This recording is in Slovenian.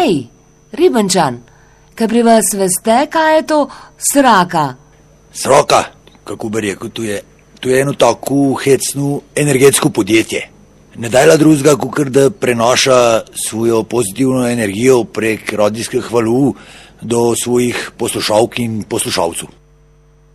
Ej, Ribenčan, kaj pri vas veste, kaj je to sraka? Sraka, kako bi rekel, to je eno tako hecno energetsko podjetje. Ne dajla drugega, kot da prenaša svojo pozitivno energijo prek radijskih valov do svojih poslušalk in poslušalcev.